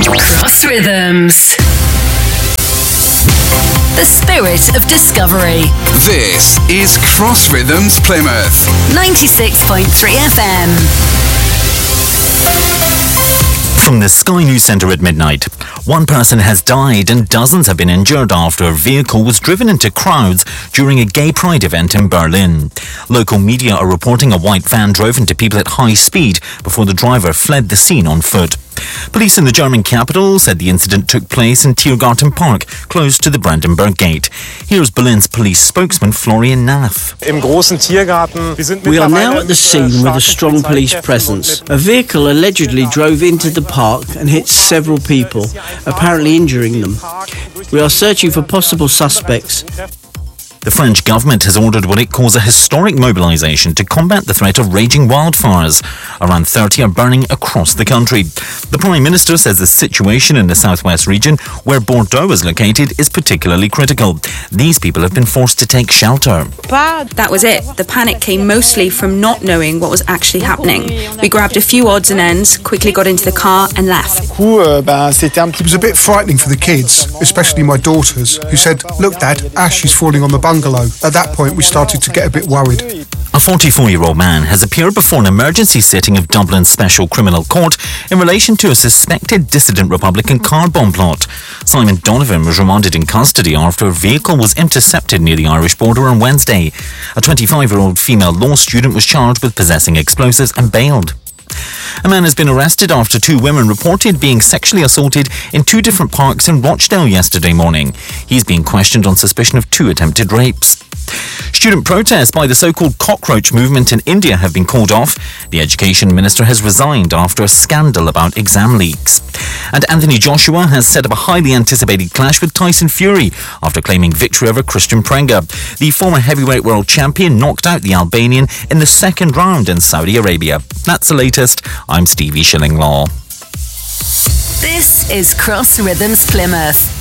Cross Rhythms. The spirit of discovery. This is Cross Rhythms Plymouth. 96.3 FM. From the Sky News Centre at midnight, one person has died and dozens have been injured after a vehicle was driven into crowds during a gay pride event in Berlin. Local media are reporting a white van drove into people at high speed before the driver fled the scene on foot. Police in the German capital said the incident took place in Tiergarten Park, close to the Brandenburg Gate. Here's Berlin's police spokesman Florian Nath. We are now at the scene with a strong police presence. A vehicle allegedly drove into the park and hit several people, apparently injuring them. We are searching for possible suspects. The French government has ordered what it calls a historic mobilisation to combat the threat of raging wildfires. Around 30 are burning across the country. The Prime Minister says the situation in the southwest region, where Bordeaux is located, is particularly critical. These people have been forced to take shelter. That was it. The panic came mostly from not knowing what was actually happening. We grabbed a few odds and ends, quickly got into the car and left. It was a bit frightening for the kids, especially my daughters, who said, "Look, Dad, ash is falling on the bungalow." At that point, we started to get a bit worried. A 44-year-old man has appeared before an emergency sitting of Dublin's Special Criminal Court in relation to a suspected dissident Republican car bomb plot. Simon Donovan was remanded in custody after a vehicle was intercepted near the Irish border on Wednesday. A 25-year-old female law student was charged with possessing explosives and bailed. A man has been arrested after two women reported being sexually assaulted in two different parks in Rochdale yesterday morning. He's being questioned on suspicion of two attempted rapes. Student protests by the so-called cockroach movement in India have been called off. The Education Minister has resigned after a scandal about exam leaks. And Anthony Joshua has set up a highly anticipated clash with Tyson Fury after claiming victory over Christian Prenga. The former heavyweight world champion knocked out the Albanian in the second round in Saudi Arabia. That's the latest. I'm Stevie Shillinglaw. This is Cross Rhythms Plymouth.